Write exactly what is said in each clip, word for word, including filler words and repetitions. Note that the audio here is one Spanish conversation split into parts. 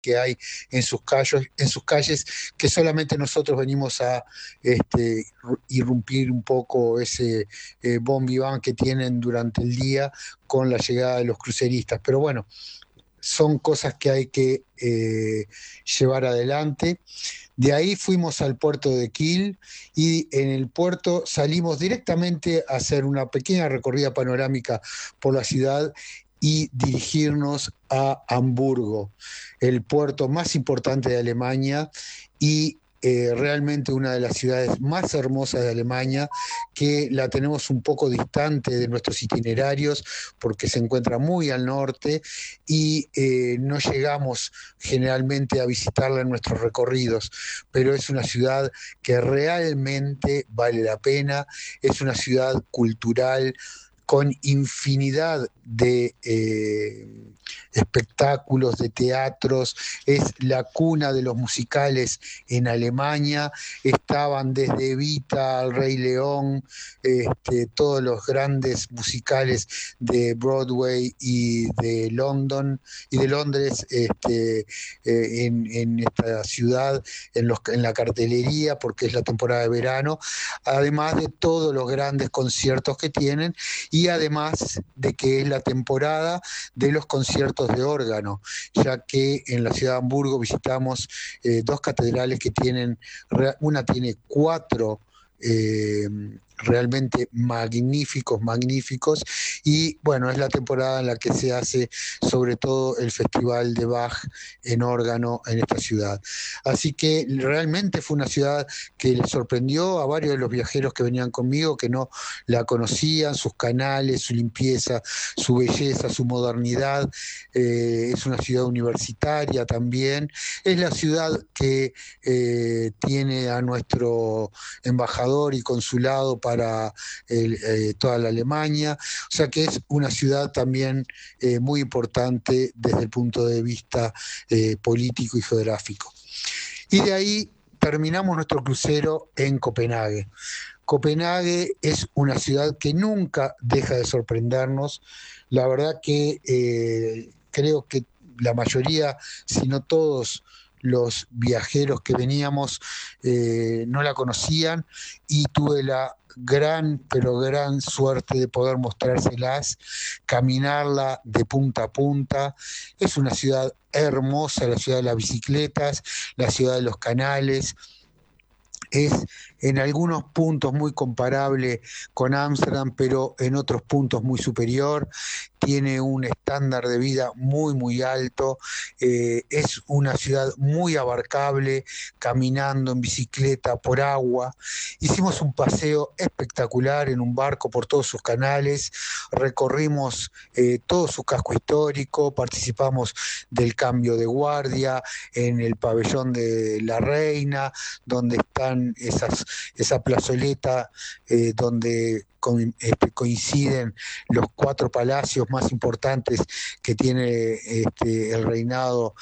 que hay en sus calles, en sus calles, que solamente nosotros venimos a este, irrumpir un poco ese eh, bon vivant que tienen durante el día con la llegada de los cruceristas. Pero bueno, son cosas que hay que eh, llevar adelante. De ahí fuimos al puerto de Kiel y en el puerto salimos directamente a hacer una pequeña recorrida panorámica por la ciudad y dirigirnos a Hamburgo, el puerto más importante de Alemania y eh, realmente una de las ciudades más hermosas de Alemania, que la tenemos un poco distante de nuestros itinerarios porque se encuentra muy al norte y eh, no llegamos generalmente a visitarla en nuestros recorridos, pero es una ciudad que realmente vale la pena, es una ciudad cultural con infinidad de eh, espectáculos, de teatros, es la cuna de los musicales en Alemania, estaban desde Evita al Rey León, este, todos los grandes musicales de Broadway y de London y de Londres este, eh, en, en, esta ciudad, en, los, en la cartelería, porque es la temporada de verano, además de todos los grandes conciertos que tienen y además de que es la temporada de los conciertos de órgano, ya que en la ciudad de Hamburgo visitamos eh, dos catedrales que tienen, una tiene cuatro eh, realmente magníficos, magníficos, y bueno, es la temporada en la que se hace sobre todo el Festival de Bach en órgano en esta ciudad. Así que realmente fue una ciudad que le sorprendió a varios de los viajeros que venían conmigo, que no la conocían, sus canales, su limpieza, su belleza, su modernidad. Eh, es una ciudad universitaria también, es la ciudad que eh, tiene a nuestro embajador y consulado para para el, eh, toda la Alemania, o sea que es una ciudad también eh, muy importante desde el punto de vista eh, político y geográfico. Y de ahí terminamos nuestro crucero en Copenhague. Copenhague es una ciudad que nunca deja de sorprendernos, la verdad que eh, creo que la mayoría, si no todos, los viajeros que veníamos eh, no la conocían y tuve la gran, pero gran suerte de poder mostrárselas, caminarla de punta a punta. Es una ciudad hermosa, la ciudad de las bicicletas, la ciudad de los canales. Es en algunos puntos muy comparable con Ámsterdam, pero en otros puntos muy superior. Tiene un estándar de vida muy, muy alto. Eh, es una ciudad muy abarcable, caminando en bicicleta, por agua. Hicimos un paseo espectacular en un barco por todos sus canales, recorrimos eh, todo su casco histórico, participamos del cambio de guardia en el pabellón de la Reina, donde están esas, esa plazoleta eh, donde co este, coinciden los cuatro palacios más importantes que tiene este, el reinado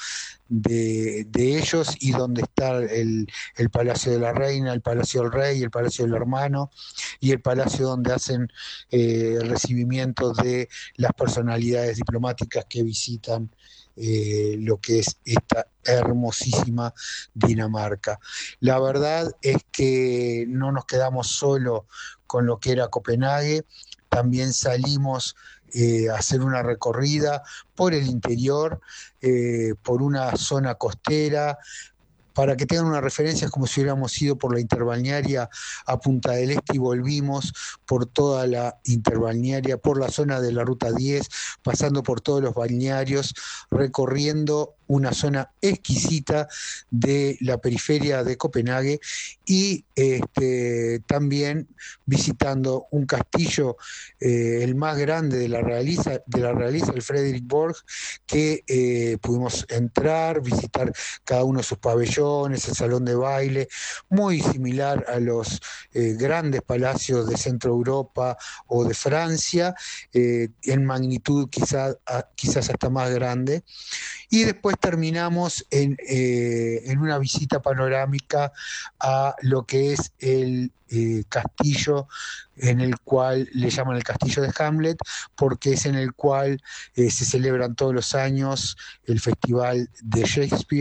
de, de ellos, y donde está el, el Palacio de la Reina, el Palacio del Rey, el Palacio del Hermano y el palacio donde hacen eh, recibimientos de las personalidades diplomáticas que visitan Eh, lo que es esta hermosísima Dinamarca. La verdad es que no nos quedamos solo con lo que era Copenhague, también salimos eh, a hacer una recorrida por el interior, eh, por una zona costera. Para que tengan una referencia, es como si hubiéramos ido por la interbalnearia a Punta del Este y volvimos por toda la interbalnearia, por la zona de la Ruta diez, pasando por todos los balnearios, recorriendo una zona exquisita de la periferia de Copenhague y este, también visitando un castillo, eh, el más grande de la realiza, de la realiza el Frederiksborg, que eh, pudimos entrar, visitar cada uno de sus pabellones, el salón de baile, muy similar a los eh, grandes palacios de Centro Europa o de Francia, eh, en magnitud quizás, quizás hasta más grande. Y después terminamos en, eh, en una visita panorámica a lo que es el eh, castillo, en el cual le llaman el castillo de Hamlet, porque es en el cual eh, se celebran todos los años el festival de Shakespeare.